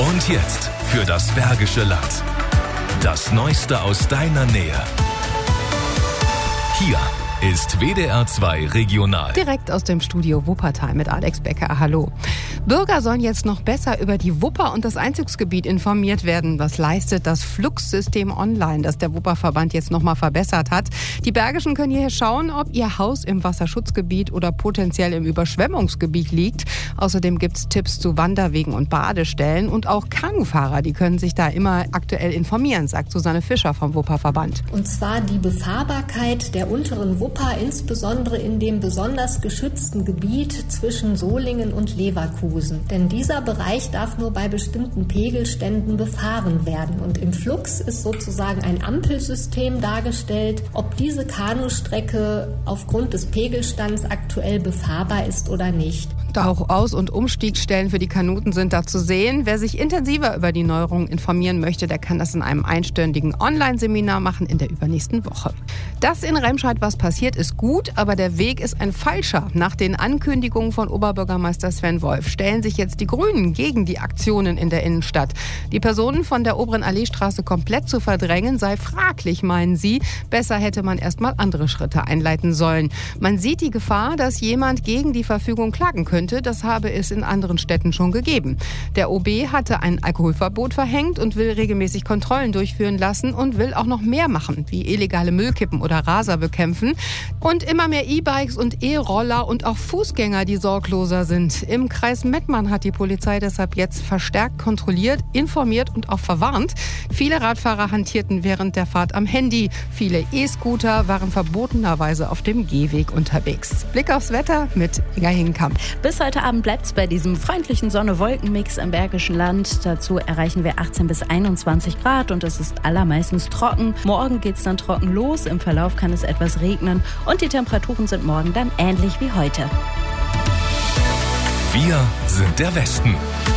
Und jetzt für das Bergische Land. Das Neueste aus deiner Nähe. Hier ist WDR 2 Regional. Direkt aus dem Studio Wuppertal mit Alex Becker. Hallo. Bürger sollen jetzt noch besser über die Wupper und das Einzugsgebiet informiert werden. Was leistet das Flux-System online, das der Wupperverband jetzt noch mal verbessert hat? Die Bergischen können hier schauen, ob ihr Haus im Wasserschutzgebiet oder potenziell im Überschwemmungsgebiet liegt. Außerdem gibt es Tipps zu Wanderwegen und Badestellen. Und auch Kanufahrer, die können sich da immer aktuell informieren, sagt Susanne Fischer vom Wupperverband. Und zwar die Befahrbarkeit der unteren Wupper, insbesondere in dem besonders geschützten Gebiet zwischen Solingen und Leverkusen. Denn dieser Bereich darf nur bei bestimmten Pegelständen befahren werden. Und im Flux ist sozusagen ein Ampelsystem dargestellt, ob diese Kanustrecke aufgrund des Pegelstands aktuell befahrbar ist oder nicht. Auch Aus- und Umstiegsstellen für die Kanuten sind da zu sehen. Wer sich intensiver über die Neuerungen informieren möchte, der kann das in einem einstündigen Online-Seminar machen in der übernächsten Woche. Dass in Remscheid was passiert, ist gut, aber der Weg ist ein falscher. Nach den Ankündigungen von Oberbürgermeister Sven Wolf stellen sich jetzt die Grünen gegen die Aktionen in der Innenstadt. Die Personen von der oberen Alleestraße komplett zu verdrängen, sei fraglich, meinen sie. Besser hätte man erst mal andere Schritte einleiten sollen. Man sieht die Gefahr, dass jemand gegen die Verfügung klagen könnte. Das habe es in anderen Städten schon gegeben. Der OB hatte ein Alkoholverbot verhängt und will regelmäßig Kontrollen durchführen lassen und will auch noch mehr machen, wie illegale Müllkippen oder Raser bekämpfen. Und immer mehr E-Bikes und E-Roller und auch Fußgänger, die sorgloser sind. Im Kreis Mettmann hat die Polizei deshalb jetzt verstärkt kontrolliert, informiert und auch verwarnt. Viele Radfahrer hantierten während der Fahrt am Handy. Viele E-Scooter waren verbotenerweise auf dem Gehweg unterwegs. Blick aufs Wetter mit Inga Hinkamp. Bis heute Abend bleibt es bei diesem freundlichen Sonne-Wolken-Mix im Bergischen Land. Dazu erreichen wir 18 bis 21 Grad und es ist allermeistens trocken. Morgen geht es dann trocken los. Im Verlauf kann es etwas regnen und die Temperaturen sind morgen dann ähnlich wie heute. Wir sind der Westen.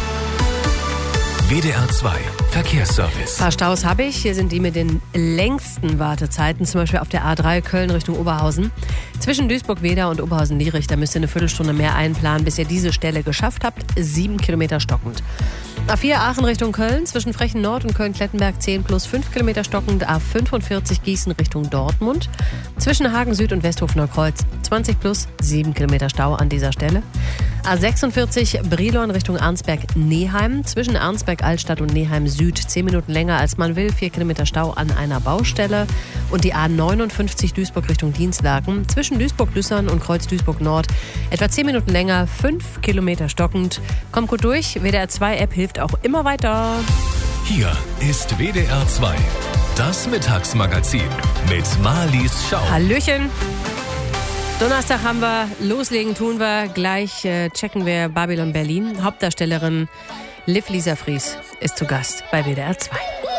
WDR 2 Verkehrsservice. Ein paar Staus habe ich. Hier sind die mit den längsten Wartezeiten, zum Beispiel auf der A3 Köln Richtung Oberhausen. Zwischen Duisburg-Wedau und Oberhausen-Lierich, da müsst ihr eine Viertelstunde mehr einplanen, bis ihr diese Stelle geschafft habt. 7 Kilometer stockend. A4 Aachen Richtung Köln, zwischen Frechen Nord und Köln-Klettenberg 10 plus 5 Kilometer stockend. A45 Gießen Richtung Dortmund. Zwischen Hagen Süd und Westhofener Kreuz 20 plus 7 Kilometer Stau an dieser Stelle. A46 Brilon Richtung Arnsberg-Neheim. Zwischen Arnsberg-Altstadt und Neheim Süd 10 Minuten länger als man will. 4 Kilometer Stau an einer Baustelle. Und die A59 Duisburg Richtung Dienstlaken. Zwischen Duisburg-Lüssern und Kreuz Duisburg-Nord etwa 10 Minuten länger. 5 Kilometer stockend. Kommt gut durch. WDR 2 App hilft auch immer weiter. Hier ist WDR 2. Das Mittagsmagazin mit Marlies Schau. Hallöchen. Donnerstag haben wir, loslegen tun wir. Gleich checken wir Babylon Berlin. Hauptdarstellerin Liv Lisa Fries ist zu Gast bei WDR 2.